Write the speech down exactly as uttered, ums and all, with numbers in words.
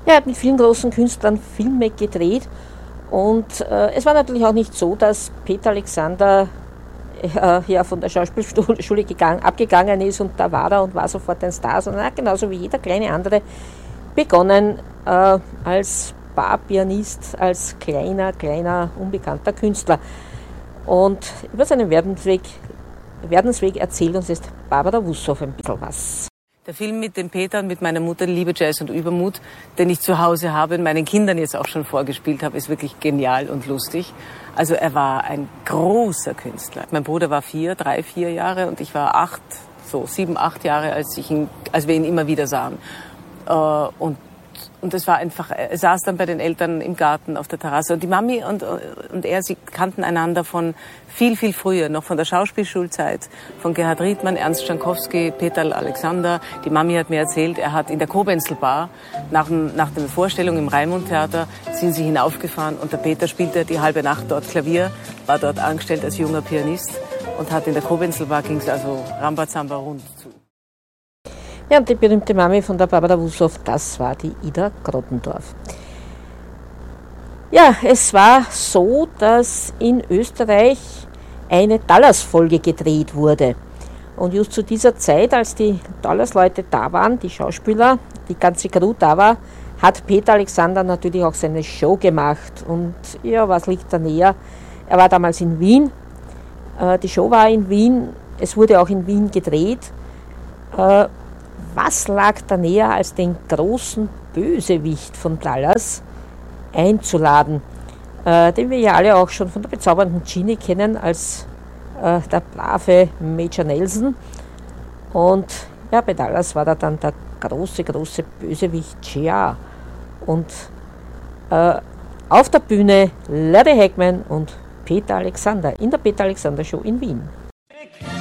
Er hat mit vielen großen Künstlern Filme gedreht und äh, es war natürlich auch nicht so, dass Peter Alexander äh, ja, von der Schauspielschule gegangen, abgegangen ist und da war er und war sofort ein Star, sondern er hat genauso wie jeder kleine andere begonnen äh, als Barpianist, als kleiner, kleiner, unbekannter Künstler. Und über seinen Werdensweg, Werdensweg erzählt uns jetzt Barbara Wussow ein bisschen was. Der Film mit dem Peter und mit meiner Mutter, Liebe, Jazz und Übermut, den ich zu Hause habe und meinen Kindern jetzt auch schon vorgespielt habe, ist wirklich genial und lustig. Also er war ein großer Künstler. Mein Bruder war vier, drei, vier Jahre und ich war acht, so sieben, acht Jahre, als, ich ihn, als wir ihn immer wieder sahen. Äh, und Und es war einfach, er saß dann bei den Eltern im Garten auf der Terrasse. Und die Mami und, und er, sie kannten einander von viel, viel früher, noch von der Schauspielschulzeit, von Gerhard Riedmann, Ernst Jankowski, Peter Alexander. Die Mami hat mir erzählt, er hat in der Kobenzl Bar, nach, dem, nach der Vorstellung im Raimund-Theater, sind sie hinaufgefahren und der Peter spielte die halbe Nacht dort Klavier, war dort angestellt als junger Pianist und hat in der Kobenzl Bar, ging es also Rambazamba rund zu. Ja, und die berühmte Mami von der Barbara Wussow, das war die Ida Grottendorf. Ja, es war so, dass in Österreich eine Dallas-Folge gedreht wurde. Und just zu dieser Zeit, als die Dallas-Leute da waren, die Schauspieler, die ganze Crew da war, hat Peter Alexander natürlich auch seine Show gemacht. Und ja, was liegt da näher? Er war damals in Wien. Die Show war in Wien. Es wurde auch in Wien gedreht. Was lag da näher, als den großen Bösewicht von Dallas einzuladen, äh, den wir ja alle auch schon von der bezaubernden Ginny kennen, als äh, der brave Major Nelson. Und ja, bei Dallas war da dann der große, große Bösewicht J R. Und äh, auf der Bühne Larry Hagman und Peter Alexander in der Peter Alexander Show in Wien.